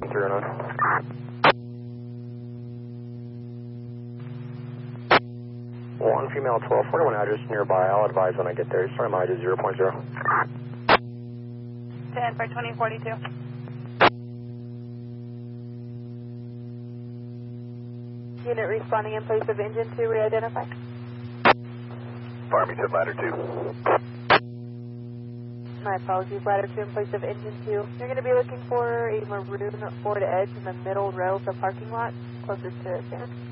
309. 1 female 1241 address nearby. I'll advise when I get there. Sorry, mileage is 0.0. 10 for 2042. Unit responding in place of engine 2, re-identify. Fire me to ladder 2. My apologies, ladder 2 in place of engine 2. You're going to be looking for a maroon Ford Edge in the middle row of the parking lot, closest to the center.